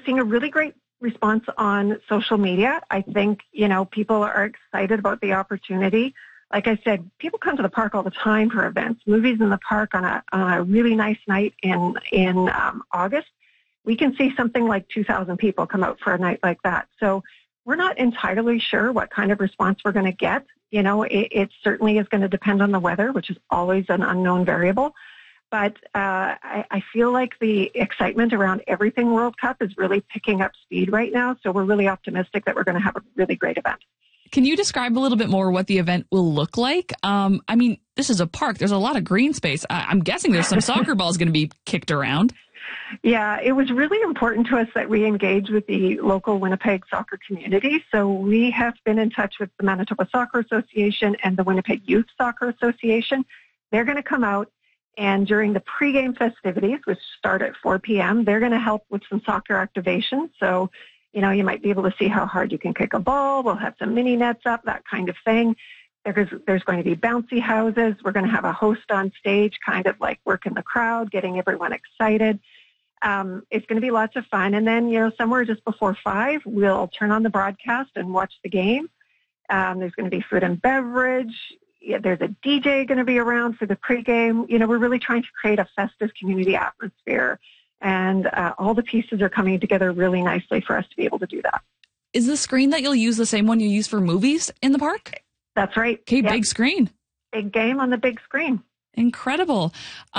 seeing a really great response on social media. I think, people are excited about the opportunity. Like I said, people come to the park all the time for events. Movies in the park on a really nice night in August. We can see something like 2,000 people come out for a night like that. So we're not entirely sure what kind of response we're going to get. It certainly is going to depend on the weather, which is always an unknown variable. But I feel like the excitement around everything World Cup is really picking up speed right now. So we're really optimistic that we're going to have a really great event. Can you describe a little bit more what the event will look like? This is a park. There's a lot of green space. I'm guessing there's some soccer balls going to be kicked around. Yeah, it was really important to us that we engage with the local Winnipeg soccer community. So we have been in touch with the Manitoba Soccer Association and the Winnipeg Youth Soccer Association. They're going to come out, and during the pregame festivities, which start at 4 p.m., they're going to help with some soccer activation. So, you might be able to see how hard you can kick a ball. We'll have some mini nets up, that kind of thing. There's going to be bouncy houses. We're going to have a host on stage, kind of like working the crowd, getting everyone excited. It's going to be lots of fun. And then, somewhere just before 5, we'll turn on the broadcast and watch the game. There's going to be food and beverage. There's a DJ going to be around for the pregame. We're really trying to create a festive community atmosphere. And all the pieces are coming together really nicely for us to be able to do that. Is the screen that you'll use the same one you use for movies in the park? That's right. Okay, yep. Big screen. Big game on the big screen. Incredible.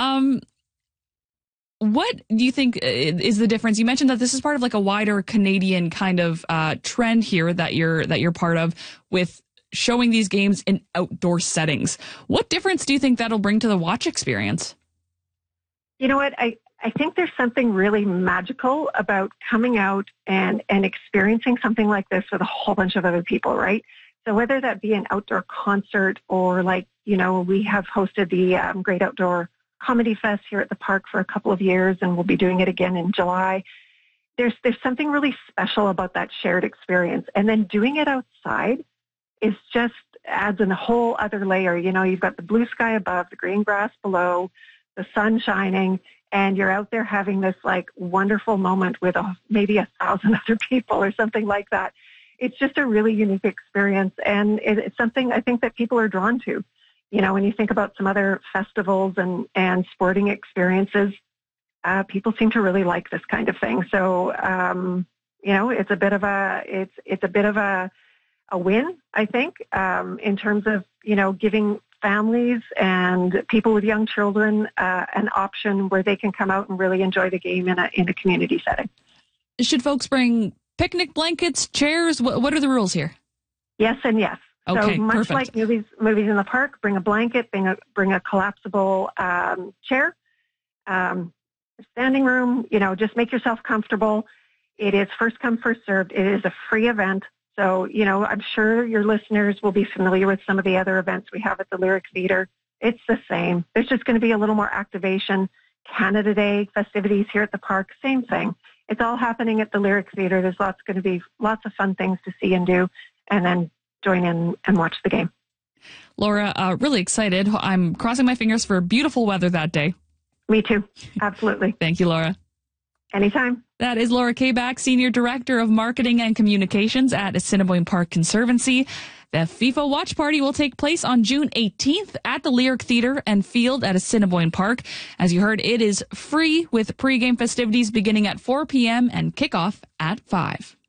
What do you think is the difference? You mentioned that this is part of like a wider Canadian kind of trend here that you're part of with showing these games in outdoor settings. What difference do you think that'll bring to the watch experience? You know what? I think there's something really magical about coming out and experiencing something like this with a whole bunch of other people, right? So whether that be an outdoor concert or we have hosted the Great Outdoor Comedy Fest here at the park for a couple of years, and we'll be doing it again in July. There's something really special about that shared experience. And then doing it outside is just adds in a whole other layer. You've got the blue sky above, the green grass below, the sun shining, and you're out there having this wonderful moment with maybe 1,000 other people or something like that. It's just a really unique experience, and it's something I think that people are drawn to. When you think about some other festivals and sporting experiences, people seem to really like this kind of thing. So, it's a bit of a win, I think, in terms of, giving families and people with young children an option where they can come out and really enjoy the game in a community setting. Should folks bring picnic blankets, chairs? What are the rules here? Yes and yes. Okay, so much perfect. like movies in the park, bring a blanket, bring a collapsible chair, standing room. Just make yourself comfortable. It is first come, first served. It is a free event. So, I'm sure your listeners will be familiar with some of the other events we have at the Lyric Theatre. It's the same. There's just going to be a little more activation. Canada Day festivities here at the park, same thing. It's all happening at the Lyric Theatre. There's going to be lots of fun things to see and do, and then join in and watch the game. Laura, really excited. I'm crossing my fingers for beautiful weather that day. Me too. Absolutely. Thank you, Laura. Anytime. That is Laura Kabak, Senior Director of Marketing and Communications at Assiniboine Park Conservancy. The FIFA Watch Party will take place on June 18th at the Lyric Theatre and Field at Assiniboine Park. As you heard, it is free with pregame festivities beginning at 4 p.m. and kickoff at 5.